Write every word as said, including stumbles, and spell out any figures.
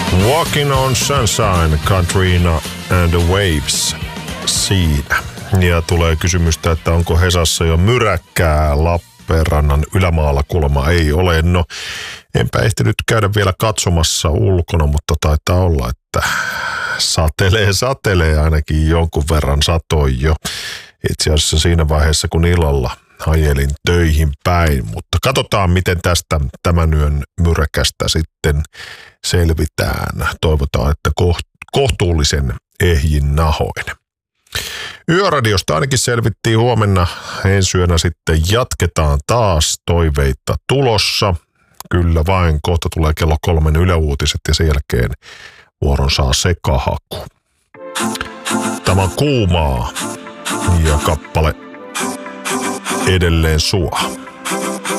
Walking on Sunshine, Katrina and the Waves siinä. Ja tulee kysymystä, että onko Hesassa jo myräkkää Lappeenrannan ylämaalla, kuulemma ei ole. No, enpä ehtinyt käydä vielä katsomassa ulkona, mutta taitaa olla, että satelee, satelee ainakin jonkun verran satoi jo. Itse asiassa siinä vaiheessa, kun illalla ajelin töihin päin, mutta katsotaan, miten tästä tämän yön myräkästä sitten selvitään. Toivotaan, että kohtuullisen ehjin nahoin. Yöradiosta ainakin selvittiin huomenna. Ensi yönä sitten jatketaan taas, toiveita tulossa. Kyllä vain, kohta tulee kello kolmen yläuutiset ja sen jälkeen vuoron saa Sekahaku. Tämä on Kuumaa ja kappale Edelleen sua.